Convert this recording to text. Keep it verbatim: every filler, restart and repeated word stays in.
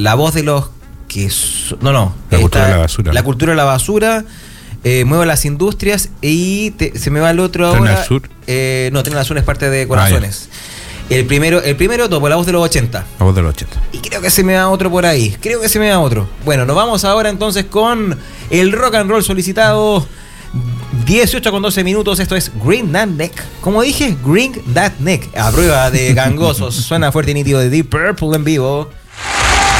La voz de los que... So, no, no. La cultura de la basura. La cultura de la basura. Eh, Mueva las industrias. Y te, se me va el otro Tren ahora. al Sur. Eh, no, Tren al Sur es parte de Corazones. Ah, el primero, el primero topo, La voz de los ochenta. La voz de los ochenta. Y creo que se me da otro por ahí. Creo que se me da otro. Bueno, nos vamos ahora entonces con el rock and roll solicitado. dieciocho con doce minutos. Esto es Green That Neck. Como dije, Green That Neck. A prueba de gangosos. Suena fuerte y nítido de Deep Purple en vivo.